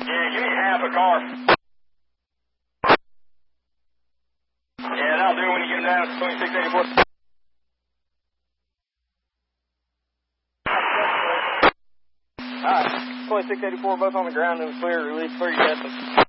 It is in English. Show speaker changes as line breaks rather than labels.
Yeah, give me half a car. Yeah, that'll do when you get them down to 2684. Alright, 2684 both on the ground and clear, release 30 seconds.